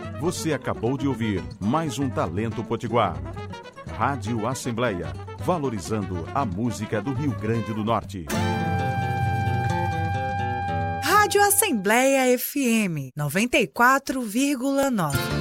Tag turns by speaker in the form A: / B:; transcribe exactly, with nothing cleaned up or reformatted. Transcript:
A: Você acabou de ouvir mais um Talento Potiguar. Rádio Assembleia, valorizando a música do Rio Grande do Norte.
B: Rádio Assembleia F M noventa e quatro vírgula nove.